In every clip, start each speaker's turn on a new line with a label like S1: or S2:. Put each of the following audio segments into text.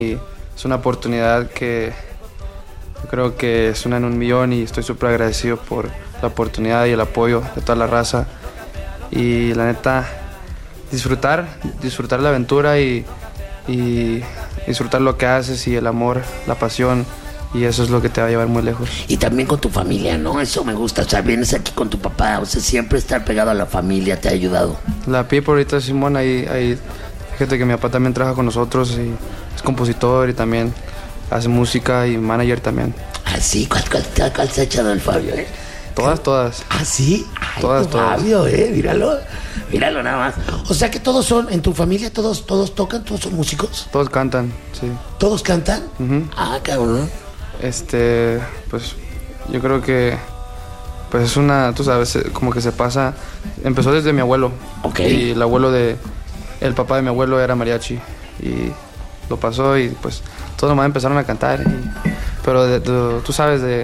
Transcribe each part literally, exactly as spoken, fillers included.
S1: Y es una oportunidad que yo creo que es una en un millón y estoy súper agradecido por la oportunidad y el apoyo de toda la raza. Y la neta, disfrutar, disfrutar la aventura y, y disfrutar lo que haces y el amor, la pasión. Y eso es lo que te va a llevar muy lejos.
S2: Y también con tu familia, ¿no? Eso me gusta. O sea, vienes aquí con tu papá. O sea, siempre estar pegado a la familia te ha ayudado.
S1: La Pipo ahorita, Simón, ahí, ahí, fíjate que mi papá también trabaja con nosotros y es compositor y también hace música y manager también.
S2: Ah, sí. ¿Cuál, cuál, cuál se ha echado el Fabio, eh?
S1: Todas, todas.
S2: ¿Ah, sí? Ay,
S1: todas,
S2: tu
S1: todas.
S2: Fabio, eh. Míralo. Míralo nada más. O sea que todos son, en tu familia, todos, todos tocan, todos son músicos.
S1: Todos cantan, sí.
S2: ¿Todos cantan?
S1: Uh-huh.
S2: Ah, cabrón.
S1: Este, pues yo creo que pues es una, tú sabes, como que se pasa, empezó desde mi abuelo.
S2: Ok.
S1: Y el abuelo de, el papá de mi abuelo era mariachi y lo pasó y pues todos nomás empezaron a cantar. Y, pero de, de, tú sabes, de,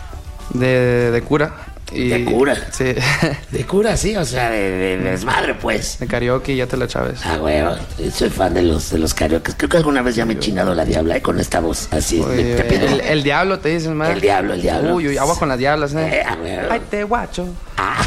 S1: de, de cura. Y,
S2: ¿De cura?
S1: Sí.
S2: De cura, sí, o sea, de, de, de desmadre, pues.
S1: De karaoke, ya te la chaves.
S2: Ah, güey, soy fan de los, de los karaoke. Creo que alguna vez ya me he chingado la diabla eh, con esta voz, así.
S1: Oye,
S2: te pido.
S1: El, el diablo te dicen, man.
S2: El diablo, el diablo.
S1: Uy, uy, agua con las diablas, ¿eh?
S2: eh ah, güey.
S1: Ay, te guacho.
S2: Ah.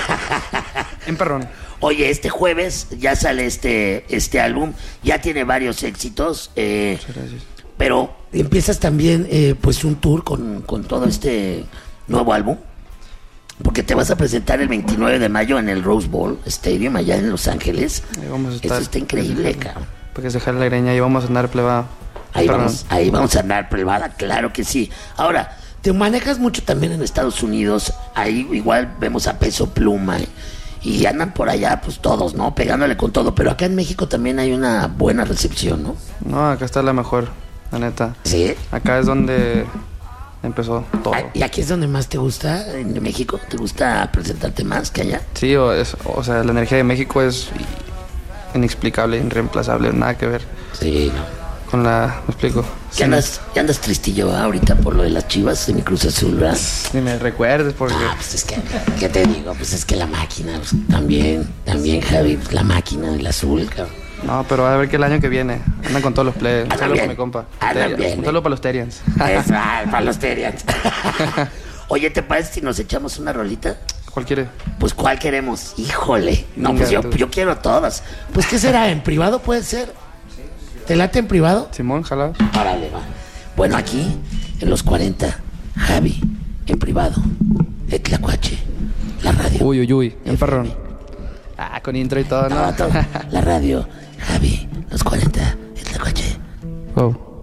S1: En perrón.
S2: Oye, este jueves ya sale este, este álbum. Ya tiene varios éxitos. Eh,
S1: Muchas gracias.
S2: Pero empiezas también, eh, pues, un tour con, con todo este nuevo álbum. Porque te vas a presentar el veintinueve de mayo en el Rose Bowl Stadium allá en Los Ángeles.
S1: Ahí vamos a estar.
S2: Eso está increíble, cabrón.
S1: Porque se jala la greña y vamos a andar plebada.
S2: Ahí vamos, ahí vamos a andar privada, claro que sí. Ahora, te manejas mucho también en Estados Unidos. Ahí igual vemos a Peso Pluma ¿eh? Y andan por allá, pues todos, ¿no? Pegándole con todo. Pero acá en México también hay una buena recepción, ¿no?
S1: No, acá está la mejor, la neta.
S2: Sí.
S1: Acá es donde empezó todo.
S2: ¿Y aquí es donde más te gusta en México? ¿Te gusta presentarte más que allá?
S1: Sí, o, es, o sea, la energía de México es inexplicable, irreemplazable, nada que ver
S2: Sí, no.
S1: con la... ¿Me explico?
S2: ¿Qué andas, ¿qué andas tristillo ¿eh? ahorita por lo de las Chivas en mi Cruz Azul, ¿verdad?
S1: Ni me recuerdes porque...
S2: Ah, pues es que, ¿qué te digo? Pues es que la máquina, pues, también, también, Javi, pues, la máquina del azul, cabrón.
S1: No, pero a ver que el año que viene andan con todos los players. Un
S2: Andan
S1: saludo
S2: bien.
S1: para mi compa.
S2: Andan
S1: Terians.
S2: bien,
S1: Un
S2: eh.
S1: saludo para los Terians.
S2: Es mal, para los Terians. Oye, ¿te parece si nos echamos una rolita?
S1: ¿Cuál quiere?
S2: Pues, ¿cuál queremos? Híjole. No,
S1: Venga,
S2: pues yo,
S1: tú.
S2: yo quiero todas. Pues, ¿qué será? ¿En privado puede ser? ¿Te late en privado?
S1: Simón, jala.
S2: Órale, va. Bueno, aquí, en los cuarenta, Javi, en privado, de Tlacuache, la radio.
S1: Uy, uy, uy. El
S2: F M.
S1: perrón. Ah, con intro y todo,
S2: No,
S1: ¿no?
S2: todo. La radio, Javi, los cuarenta, de Tlacuache.
S1: Wow.